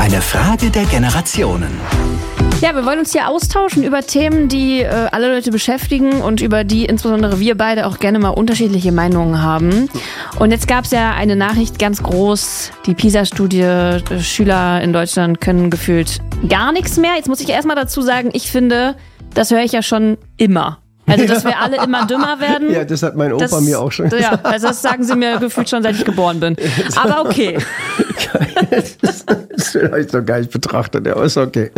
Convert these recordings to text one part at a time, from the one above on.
Eine Frage der Generationen. Ja, wir wollen uns hier austauschen über Themen, die alle Leute beschäftigen und über die insbesondere wir beide auch gerne mal unterschiedliche Meinungen haben. Und jetzt gab es ja eine Nachricht ganz groß, die PISA-Studie, Schüler in Deutschland können gefühlt gar nichts mehr. Jetzt muss ich erstmal dazu sagen, ich finde, das höre ich ja schon immer. Also, dass wir alle immer dümmer werden. Ja, das hat mein Opa mir auch schon gesagt. Ja, also das sagen sie mir gefühlt schon, seit ich geboren bin. Aber okay. Das habe ich so gar nicht betrachtet, aber ist okay.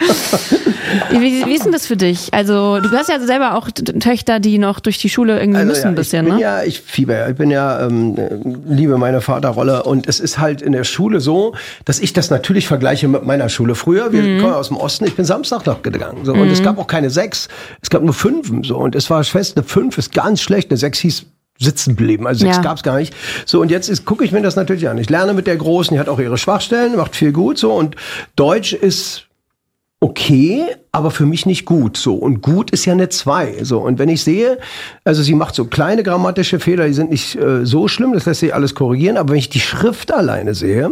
Wie ist denn das für dich? Also, du hast ja selber auch Töchter, die noch durch die Schule irgendwie müssen ein bisschen, ne? Ja, ich fieber. Ich bin ja, liebe meine Vaterrolle. Und es ist halt in der Schule so, dass ich das natürlich vergleiche mit meiner Schule früher. Wir kommen aus dem Osten. Ich bin Samstag noch gegangen. So. Und es gab auch keine 6. Es gab nur 5. So. Und es war fest, eine 5 ist ganz schlecht. Eine 6 hieß sitzen bleiben. Also 6 gab's gar nicht. So, und jetzt gucke ich mir das natürlich an. Ich lerne mit der Großen, die hat auch ihre Schwachstellen, macht viel gut. So. Und Deutsch ist okay, aber für mich nicht gut. So. Und gut ist ja eine 2. So. Und wenn ich sehe, also sie macht so kleine grammatische Fehler, die sind nicht so schlimm, das lässt sich alles korrigieren, aber wenn ich die Schrift alleine sehe,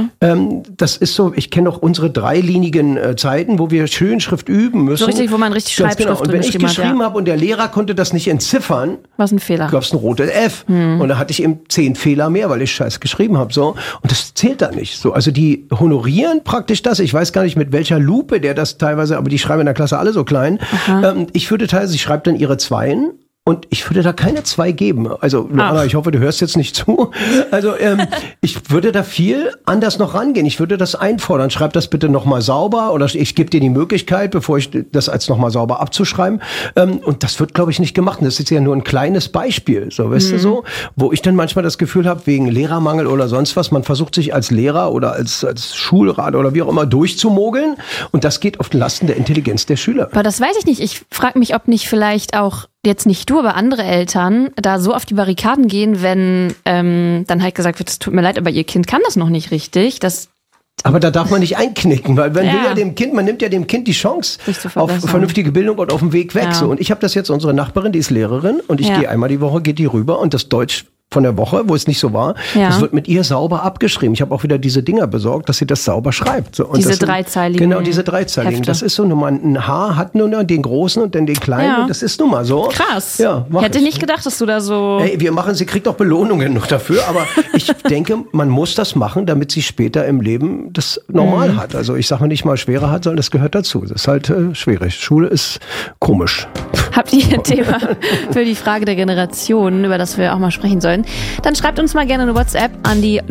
das ist so, ich kenne doch unsere dreilinigen Zeiten, wo wir schön Schrift üben müssen. So richtig, wo man richtig Schreibschrift genau. Und wenn ich geschrieben habe und der Lehrer konnte das nicht entziffern, was ein Fehler. Gab es ein rotes F. Und da hatte ich eben 10 Fehler mehr, weil ich scheiß geschrieben habe. So. Und das zählt da nicht. So. Also die honorieren praktisch das. Ich weiß gar nicht, mit welcher Lupe der das teilweise, aber die schreiben in der Klasse alle so klein. Ich würde teilweise, sie schreibt dann ihre 2 und ich würde da keine 2 geben. Also, Luana, ich hoffe, du hörst jetzt nicht zu. Also, ich würde da viel anders noch rangehen. Ich würde das einfordern. Schreib das bitte nochmal sauber oder ich gebe dir die Möglichkeit, bevor ich das als nochmal sauber abzuschreiben. Und das wird, glaube ich, nicht gemacht. Und das ist ja nur ein kleines Beispiel. So, weißt du so? Wo ich dann manchmal das Gefühl habe, wegen Lehrermangel oder sonst was, man versucht sich als Lehrer oder als Schulrat oder wie auch immer durchzumogeln. Und das geht auf Lasten der Intelligenz der Schüler. Aber das weiß ich nicht. Ich frage mich, ob nicht vielleicht auch jetzt nicht du, aber andere Eltern da so auf die Barrikaden gehen, wenn dann halt gesagt wird, es tut mir leid, aber ihr Kind kann das noch nicht richtig. Aber da darf man nicht einknicken, weil man nimmt ja dem Kind die Chance auf vernünftige Bildung und auf dem Weg weg. So. Und ich habe das jetzt, unsere Nachbarin, die ist Lehrerin und ich gehe einmal die Woche, geht die rüber und das Deutsch von der Woche, wo es nicht so war, das wird mit ihr sauber abgeschrieben. Ich habe auch wieder diese Dinger besorgt, dass sie das sauber schreibt. So, und diese dreizeiligen. Genau, diese dreizeiligen. Hefte. Das ist so, ein H hat nur den großen und dann den kleinen. Und das ist nun mal so. Krass. Ja, hätte nicht gedacht, dass du da so... Hey, sie kriegt auch Belohnungen noch dafür, aber ich denke, man muss das machen, damit sie später im Leben das normal hat. Also ich sage nicht mal schwerer hat, sondern das gehört dazu. Das ist halt schwierig. Schule ist komisch. Habt ihr ein Thema für die Frage der Generationen, über das wir auch mal sprechen sollen? Dann schreibt uns mal gerne eine WhatsApp an die